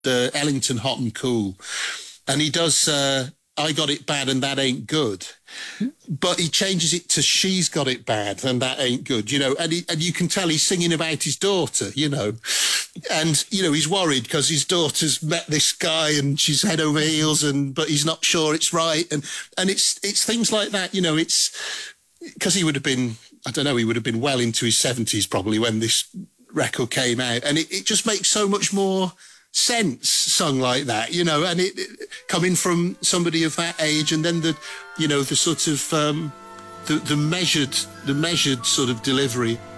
Ellington Hot and Cool, and he does I Got It Bad and That Ain't Good, but he changes it to She's Got It Bad and That Ain't Good, you know, and you can tell he's singing about his daughter, you know, and, you know, he's worried because his daughter's met this guy and she's head over heels, but he's not sure it's right, and it's things like that, you know. It's because he would have been, I don't know, he would have been well into his 70s probably when this record came out, and it just makes so much more sense sung like that, you know, and it coming from somebody of that age, and then the sort of the measured sort of delivery